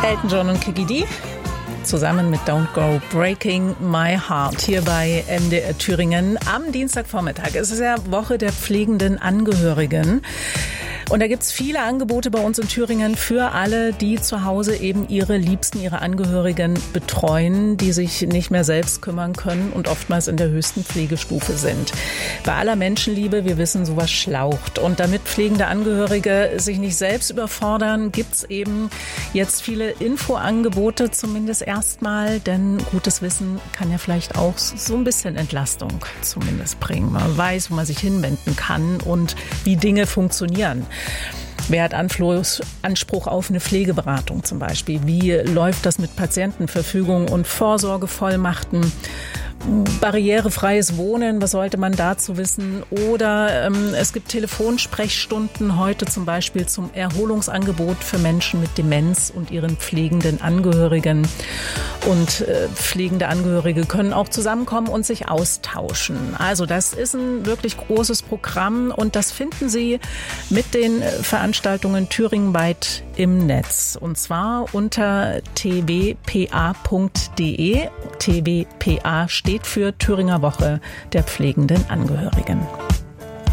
Elton John und Kiki D zusammen mit Don't Go Breaking My Heart hier bei MDR Thüringen am Dienstagvormittag. Es ist ja Woche der pflegenden Angehörigen. Und da gibt's viele Angebote bei uns in Thüringen für alle, die zu Hause eben ihre Liebsten, ihre Angehörigen betreuen, die sich nicht mehr selbst kümmern können und oftmals in der höchsten Pflegestufe sind. Bei aller Menschenliebe, wir wissen, sowas schlaucht. Und damit pflegende Angehörige sich nicht selbst überfordern, gibt's eben jetzt viele Infoangebote, zumindest erstmal, denn gutes Wissen kann ja vielleicht auch so ein bisschen Entlastung zumindest bringen. Man weiß, wo man sich hinwenden kann und wie Dinge funktionieren. Wer hat Anspruch auf eine Pflegeberatung zum Beispiel? Wie läuft das mit Patientenverfügung und Vorsorgevollmachten? Barrierefreies Wohnen, was sollte man dazu wissen? Oder es gibt Telefonsprechstunden heute zum Beispiel zum Erholungsangebot für Menschen mit Demenz und ihren pflegenden Angehörigen. Und pflegende Angehörige können auch zusammenkommen und sich austauschen. Also das ist ein wirklich großes Programm und das finden Sie mit den Veranstaltungen thüringenweit im Netz. Und zwar unter twpa.de. TWPA steht für Thüringer Woche der pflegenden Angehörigen.